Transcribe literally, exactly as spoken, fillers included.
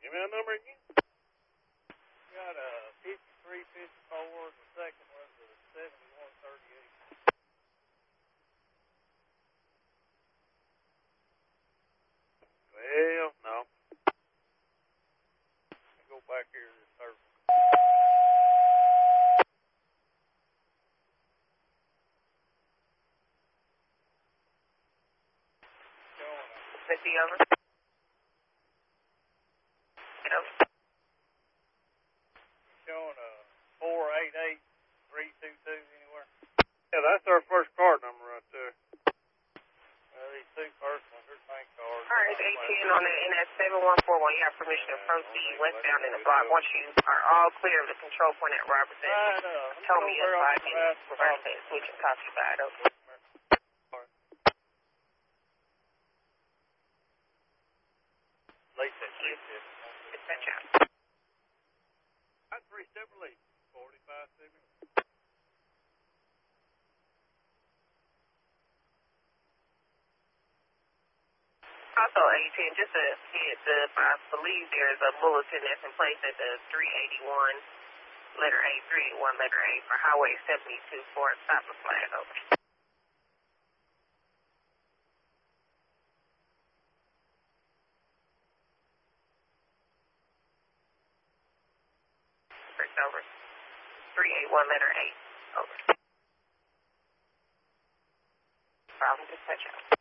Give me that number again. Got a fifty-three fifty-four. The second one's a seventy-one thirty-eight. Well, no. Go back here to this third one. fifty over. Over. Showing a four eight eight three two two anywhere. Yeah, that's our first card number right there. Uh, these two first ones are bank cards. All right, eighteen on the N S seven one four one. You have permission to proceed westbound in the block. Once you are all clear of the control point at Robertson, Right, uh, tell me in five minutes. Reverse and switch and copy side. Okay. Late that You. shit. Dispatch out. That's three separately. forty-five seconds. Also, eighteen, just a heads up, I believe there's a bulletin that's in place at the three eighty-one, letter A, three eighty-one, letter A for Highway seventy-two for a stop and flag. Over. First over. three eighty-one, letter A. Over. Problem, dispatch out.